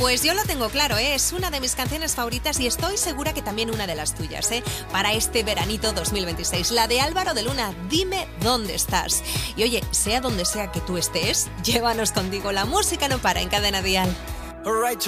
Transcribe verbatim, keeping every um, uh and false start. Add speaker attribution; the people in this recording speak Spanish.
Speaker 1: Pues yo lo tengo claro, ¿eh? Es una de mis canciones favoritas y estoy segura que también una de las tuyas, ¿eh? Para este veranito dos mil veintiséis, la de Álvaro de Luna, Dime dónde estás. Y oye, sea donde sea que tú estés, llévanos contigo, la música no para en Cadena Dial.